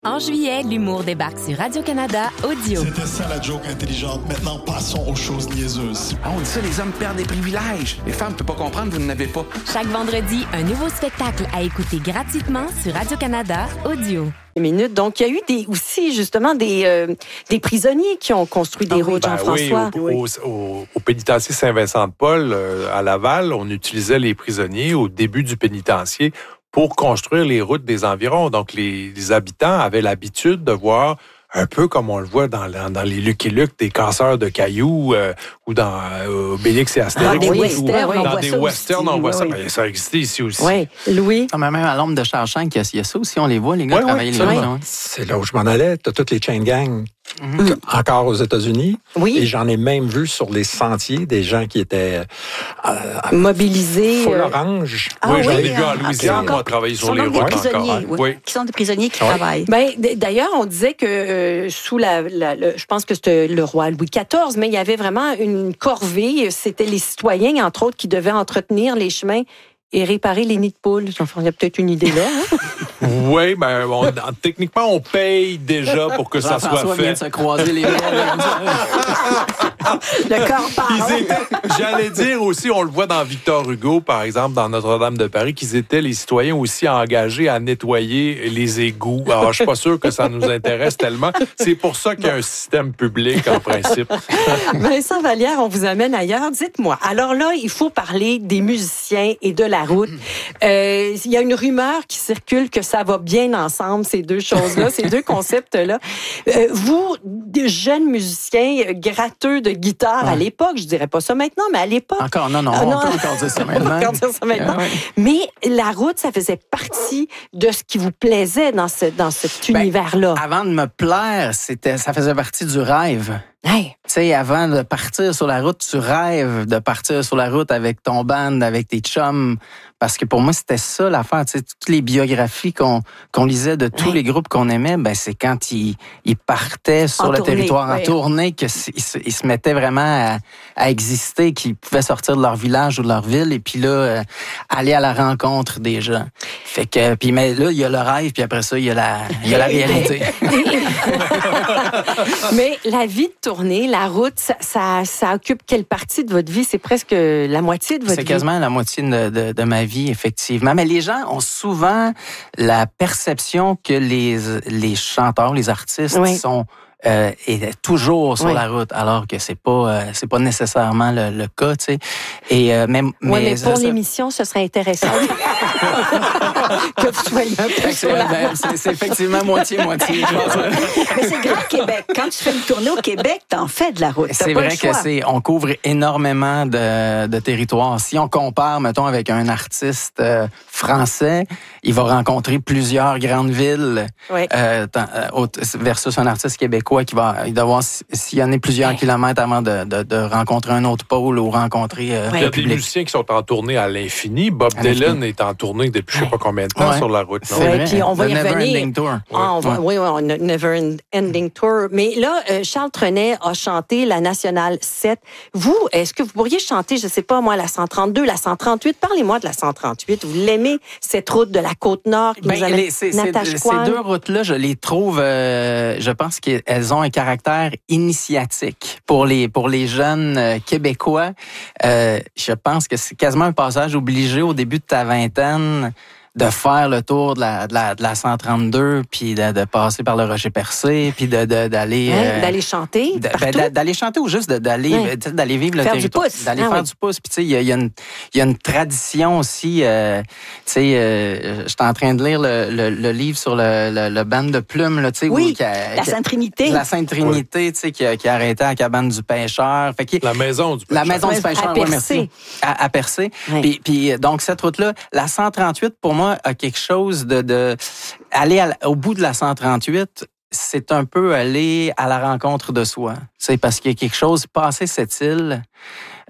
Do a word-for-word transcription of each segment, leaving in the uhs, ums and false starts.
En juillet, l'humour débarque sur Radio-Canada Audio. C'était ça la joke intelligente. Maintenant, passons aux choses niaiseuses. Ah, on dit ça, les hommes perdent des privilèges. Les femmes ne peuvent pas comprendre, vous n'en avez pas. Chaque vendredi, un nouveau spectacle à écouter gratuitement sur Radio-Canada Audio. Minutes. Donc, il y a eu des, aussi, justement, des, euh, des prisonniers qui ont construit des ah, routes, ben Jean-François. Oui, au, au, au, au pénitencier Saint-Vincent-de-Paul, euh, à Laval, on utilisait les prisonniers au début du pénitencier pour construire les routes des environs. Donc, les, les habitants avaient l'habitude de voir, un peu comme on le voit dans, dans les Lucky Luke, des casseurs de cailloux euh, ou dans euh, Obélix et Astérix. Ah, des ou, westerns, ou, on dans voit des ça westerns, aussi, on voit oui, ça. oui. Ben, ça existait ici aussi. Oui, Louis. Ah, même à l'ombre de Charchank, il y a ça aussi, on les voit, les gars oui, travailler oui, les routes. oui. C'est là où je m'en allais. Tu as toutes les chain gangs. Mm-hmm. Encore aux États-Unis. Oui. Et j'en ai même vu sur les sentiers des gens qui étaient euh, mobilisés. Full euh... orange. Ah, oui, oui, j'en ai vu ah, en Louisiane, moi, travailler sur les routes encore. Oui. Oui. Qui sont des prisonniers qui oui. travaillent. Ben, d'ailleurs, on disait que euh, sous la, la le, je pense que c'était le roi Louis quatorze, mais il y avait vraiment une corvée. C'était les citoyens, entre autres, qui devaient entretenir les chemins et réparer les nids de poules. Il y a peut-être une idée là. Hein? Oui, ben, on, techniquement, on paye déjà pour que ça soit fait. Vient de se croiser les bras. Le corps parle. Étaient, j'allais dire aussi, on le voit dans Victor Hugo, par exemple, dans Notre-Dame de Paris, qu'ils étaient les citoyens aussi engagés à nettoyer les égouts. Alors, je suis pas sûr que ça nous intéresse tellement. C'est pour ça qu'il y a un système public, en principe. Vincent Vallière, on vous amène ailleurs. Dites-moi, alors là, il faut parler des musiciens et de la route. Euh, il y a une rumeur qui circule que ça va bien ensemble, ces deux choses-là, ces deux concepts-là. Euh, vous, des jeunes musiciens gratteux de guitare ouais. à l'époque, je dirais pas ça maintenant, mais à l'époque... Encore, non, non, ah, on non. peut encore dire ça maintenant. On peut encore dire ça maintenant. Euh, ouais. Mais la route, ça faisait partie de ce qui vous plaisait dans, ce, dans cet ben, univers-là. Avant de me plaire, c'était, ça faisait partie du rêve. Hey. Tu sais, avant de partir sur la route, tu rêves de partir sur la route avec ton band, avec tes chums. Parce que pour moi, c'était ça l'affaire. Tu sais, toutes les biographies qu'on, qu'on lisait de tous ouais. les groupes qu'on aimait, ben c'est quand ils, ils partaient sur en le tournée, territoire en ouais. tournée qu'ils se, ils se mettaient vraiment à, à exister, qu'ils pouvaient sortir de leur village ou de leur ville et puis là, euh, aller à la rencontre des gens. Fait que, puis mais là, il y a le rêve, puis après ça, il y a la, il y a la réalité. Mais la vie de tournée, la route, ça, ça, ça occupe quelle partie de votre vie? C'est presque la moitié de votre C'est vie. C'est quasiment la moitié de, de, de ma vie, effectivement. Mais les gens ont souvent la perception que les, les chanteurs, les artistes oui. sont euh, est toujours sur oui. la route, alors que c'est pas euh, c'est pas nécessairement le, le cas, tu sais. Et euh, même ouais, mais, mais pour ça, l'émission, ce serait intéressant que vous soyez un peu sur la ben, c'est, c'est effectivement moitié moitié. Mais c'est grand Québec. Quand tu fais une tournée au Québec, t'en fais de la route. T'as c'est pas vrai le choix. que c'est on couvre énormément de, de territoires. Si on compare, mettons, avec un artiste euh, français, il va rencontrer plusieurs grandes villes oui. euh, versus un artiste québécois qui va il doit avoir sillonner plusieurs oui. kilomètres avant de, de, de rencontrer un autre pôle ou rencontrer euh, oui. le Il y a public. des musiciens qui sont en tournée à l'infini. Bob à Dylan l'infini. est en tournée depuis je ne sais pas combien de temps ouais. sur la route. C'est vrai. Puis on va The y Never revenir. Ending Tour. Ah, on va, ouais. Oui, oui, Never Ending Tour. Mais là, euh, Charles Trenet a chanté la Nationale sept. Vous, est-ce que vous pourriez chanter, je ne sais pas moi, la cent trente-deux, la cent trente-huit? Parlez-moi de la cent trente-huit. Vous l'aimez, cette route de la Côte-Nord qui ben, nous amène les, c'est, c'est, Ces deux routes-là, je les trouve, euh, je pense qu'elles ont un caractère initiatique pour les pour les jeunes euh, Québécois. Euh, je pense que c'est quasiment un passage obligé au début de ta vingtaine de faire le tour de la, de la, de la cent trente-deux, puis de, de passer par le Rocher-Percé, puis de, de, d'aller... Hein, euh, d'aller chanter de, partout? Ben, d'aller chanter ou juste de, d'aller, ouais. d'aller vivre le faire territoire. Du pouce. D'aller ah, faire oui. du pouce. Puis tu sais, il y a, y, a y a une tradition aussi. Euh, tu sais, euh, j'étais en train de lire le, le, le livre sur le, le, le band de plumes, là, tu sais. Oui, qui a, la Sainte-Trinité. La Sainte-Trinité, oui. tu sais, qui a, qui a arrêté à la cabane du pêcheur. Fait la maison du pêcheur. La maison du pêcheur, oui, merci. À, à Percé. Oui. Puis, puis donc, cette route-là, la cent trente-huit, pour moi, a quelque chose de, de aller à, au bout de la cent trente-huit, c'est un peu aller à la rencontre de soi. C'est parce qu'il y a quelque chose, passer cette île,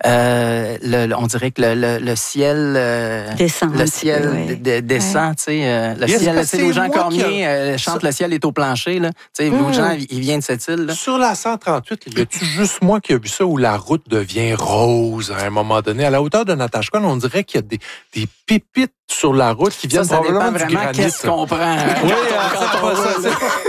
euh, le, on dirait que le, le, le ciel euh, descend. Le ciel peu, ouais. de, de, descend, ouais. tu sais. Euh, le Et ciel, est-ce tu sais, que Lou c'est Jean moi Cormier qui a- euh, chante Ça- Le ciel est au plancher, là. Tu sais, Lou Mm. Jean, il, il vient de cette île, là. Sur la cent trente-huit, y a-tu juste moi qui a vu ça où la route devient rose à un moment donné? À la hauteur de Natashquan, on dirait qu'il y a des, des pépites sur la route qui Ça, viennent ça dépend probablement du vraiment granit. qu'est-ce qu'on prend. Oui, euh, ça, ça, ça,